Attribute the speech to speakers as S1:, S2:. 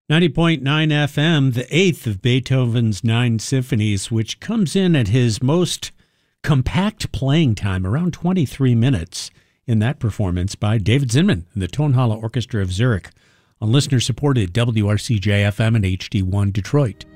S1: 90.9 FM, the eighth of Beethoven's 9 symphonies, which comes in at his most compact playing time, around 23 minutes, in that performance by David Zinman and the Tonhalle Orchestra of Zurich on listener-supported WRCJ-FM and HD1 Detroit.